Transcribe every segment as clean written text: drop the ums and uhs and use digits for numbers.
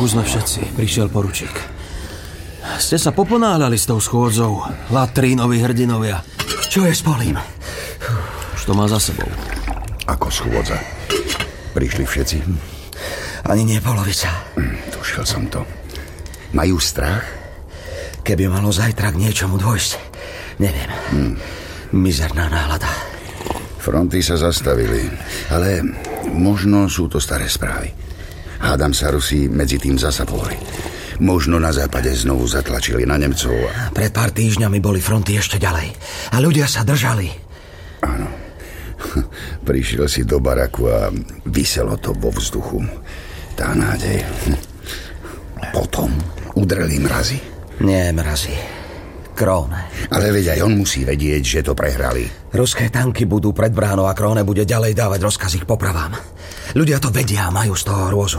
Tu sme všetci, prišiel poručík. Ste sa poponáhľali s tou schôdzou, latrínovi hrdinovia. Čo je s Polím? Už to má za sebou. Ako schôdza? Prišli všetci? Ani nie polovica. Tušil som to. Majú strach? Keby malo zajtra k niečomu dôjsť, neviem. Mizerná nálada. Fronty sa zastavili, ale možno sú to staré správy. Hádam sa Rusi medzi tým zasa pohli. Možno na západe znovu zatlačili na Nemcov. Pred pár týždňami boli fronty ešte ďalej a ľudia sa držali. Áno. Prišiel si do baraku a viselo to vo vzduchu. Tá nádej. Potom udreli mrazy. Nie mrazy. Króne. Ale veď aj on musí vedieť, že to prehrali. Ruské tanky budú pred bránou a Króne bude ďalej dávať rozkaz ich popravám. Ľudia to vedia a majú z toho hrôzu.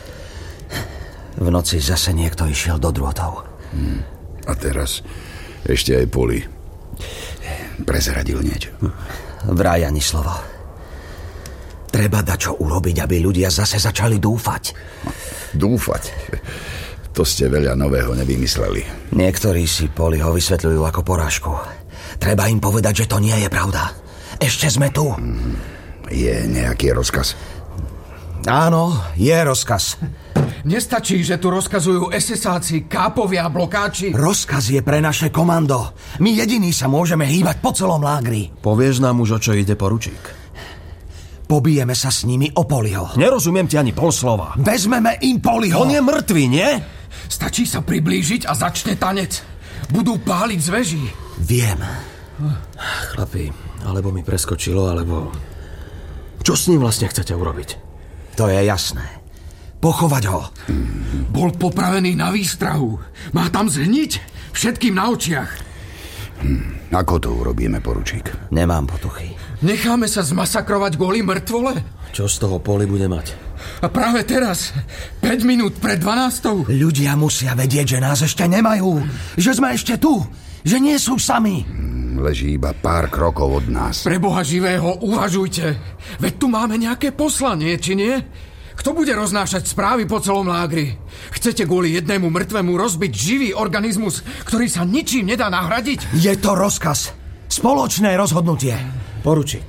V noci zase niekto išiel do drôtov. A teraz ešte aj Poli. Prezradil niečo. Vraj ani slovo. Treba dačo urobiť, aby ľudia zase začali dúfať. Dúfať? To ste veľa nového nevymysleli. Niektorí si Poliho vysvetľujú ako porážku. Treba im povedať, že to nie je pravda. Ešte sme tu. Je nejaký rozkaz? Áno, je rozkaz. Nestačí, že tu rozkazujú SS-áci, kápovia a blokáči. Rozkaz je pre naše komando. My jediní sa môžeme hýbať po celom lágri. Povieš nám už, o čo ide, poručík? Pobijeme sa s nimi o Poliho. Nerozumiem ti ani pol slova. Vezmeme im Poliho. On je mŕtvý, nie? Stačí sa priblížiť a začne tanec. Budú páliť z veží. Viem. Chlapi, alebo mi preskočilo, alebo... Čo s ním vlastne chcete urobiť? To je jasné. Pochovať ho. Bol popravený na výstrahu. Má tam zhniť všetkým na očiach. Ako to urobíme, poručík? Nemám potuchy. Necháme sa zmasakrovať kvôli mŕtvole? Čo z toho Poli bude mať? A práve teraz, 5 minút pred 12. Ľudia musia vedieť, že nás ešte nemajú. Že sme ešte tu. Že nie sú sami. Leží iba pár krokov od nás. Pre Boha živého, uvažujte. Veď tu máme nejaké poslanie, či nie? Kto bude roznášať správy po celom lágri? Chcete kvôli jednému mŕtvemu rozbiť živý organizmus, ktorý sa ničím nedá nahradiť? Je to rozkaz. Spoločné rozhodnutie. Poručík.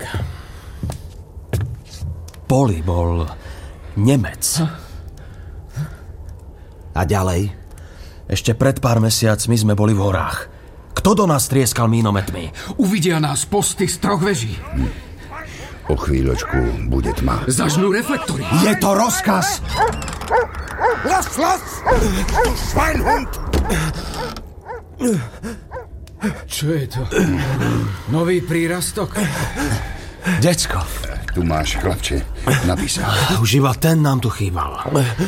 Poli bol Nemec. A ďalej? Ešte pred pár mesiacmi sme boli v horách. Kto do nás trieskal mínometmi? Uvidia nás posty z 3 veží. O chvíľočku bude tma. Zažnú reflektory. Je to rozkaz. Los! Schweinhund! Čo je to? Nový prírastok? Decko. Tu máš, chlapče, napísal. Už iba ten nám tu chýbal.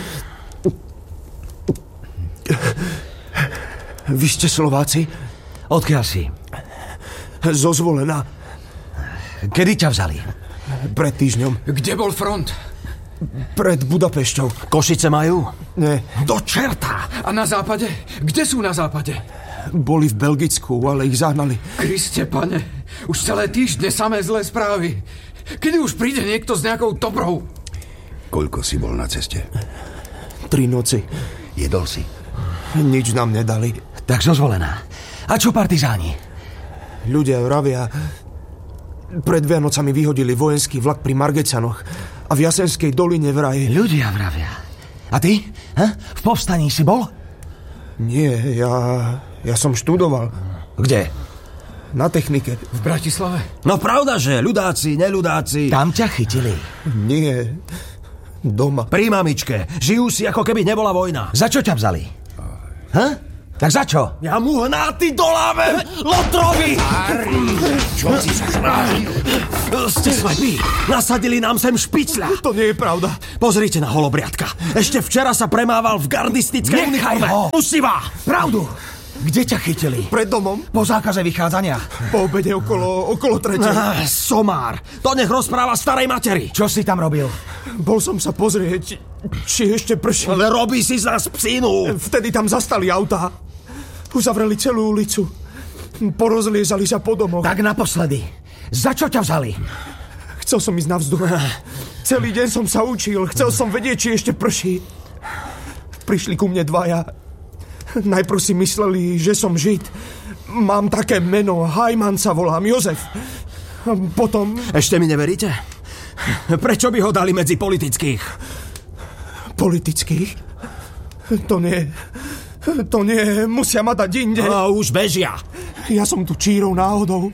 Vy ste Slováci? Odkiaľ si? Zo Zvolena. Kedy ťa vzali? Pred týždňom. Kde bol front? Pred Budapešťou. Košice majú? Nie. Do čerta! A na západe? Kde sú na západe? Boli v Belgicku, ale ich zahnali. Kriste, pane, už celé týždne samé zlé správy. Kedy už príde niekto s nejakou dobrou? Koľko si bol na ceste? 3 noci. Jedol si? Nič nám nedali. Tak zo Zvolená. A čo partizáni? Ľudia vravia, pred Vianocami vyhodili vojenský vlak pri Margecanoch a v Jasenskej doline vraj... Ľudia vravia. A ty? V povstaní si bol? Nie, ja som študoval. Kde? Na technike. V Bratislave? No pravda, že ľudáci, neľudáci. Tam ťa chytili. Nie, doma. Pri mamičke. Žijú si, ako keby nebola vojna. Za čo ťa vzali? Tak za čo? Ja mu hnáty do láve! Lotrovi! Čo si sa zbláznil? Ste slepí. Nasadili nám sem špicľa. To nie je pravda. Pozrite na holobriadka. Ešte včera sa premával v gardistickej Nechaj uniforme. ho! Musivá! Pravdu! Kde ťa chytili? Pred domom. Po zákaze vychádzania. Po obede okolo 3. Somár. To nech rozpráva starej materi. Čo si tam robil? Bol som sa pozrieť, či ešte prší. Ale robí si z nás psínu. Vtedy tam zastali autá. Uzavreli celú ulicu. Porozliezali sa po domoch. Tak naposledy. Za čo ťa vzali? Chcel som ísť na vzduch. Celý deň som sa učil. Chcel som vedieť, či ešte prší. prišli ku mne dvaja. Najprv si mysleli, že som Žid. Mám také meno, Hajman sa volám, Jozef. Potom... Ešte mi neveríte? Prečo by ho dali medzi politických? Politických? To nie, musia ma dať inde. A už bežia. Ja som tu čírou náhodou.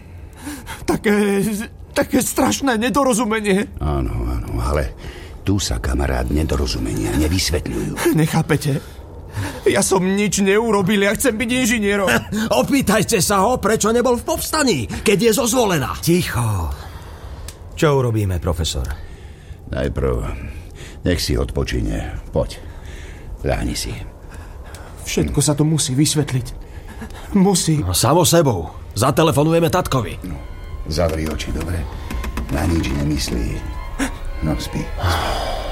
Také strašné nedorozumenie. Áno, ale tu sa, kamarát, nedorozumenia nevysvetľujú. Nechápete? Ja som nič neurobil, ja chcem byť inžinierom. Opýtajte sa ho, prečo nebol v povstaní, keď je zo Zvolena. Ticho. Čo urobíme, profesor? Najprv nech si odpočine. Poď, ľahni si. Všetko sa to musí vysvetliť. Musí. No, samo sebou. Zatelefonujeme tatkovi. No, zavri oči, dobre? Na nič nemyslí. No, spí.